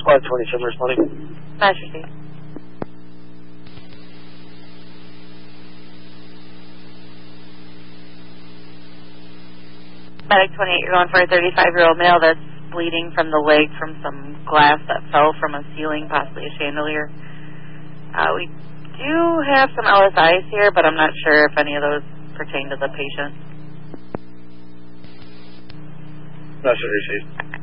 527 responding. Master C. Medic 28, you're going for a 35-year-old male that's bleeding from the leg from some glass that fell from a ceiling, possibly a chandelier. We do have some LSIs here, but I'm not sure if any of those pertain to the patient. Master received.